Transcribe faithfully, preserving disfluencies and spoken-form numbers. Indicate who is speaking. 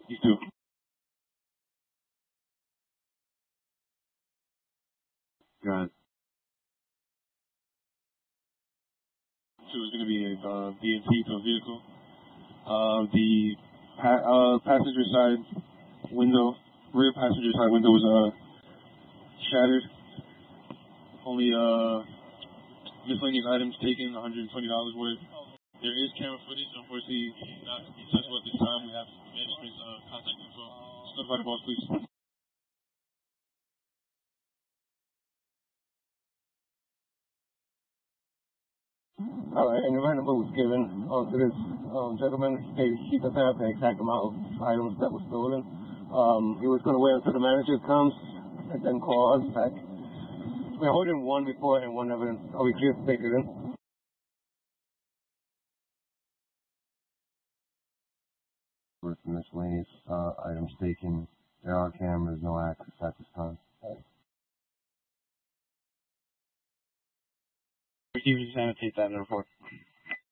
Speaker 1: You too. Got it. So it's going to be a uh, V M P to a vehicle. Uh, the pa- uh, passenger side window, rear passenger side window was uh, shattered. Only uh, miscellaneous items taken, one hundred twenty dollars worth. There is camera footage, unfortunately not accessible at this time. We have management's uh, contact info. Just notify the boss, please.
Speaker 2: All right, and the rent was given uh, to this um, gentleman. He, he doesn't have the exact amount of items that were stolen. Um, he was going to wait until the manager comes and then call us back. We're holding one report and one evidence. Are we clear to take it in?
Speaker 3: With miscellaneous uh, items taken. There are cameras, no access at this time.
Speaker 1: We can just annotate that in the report.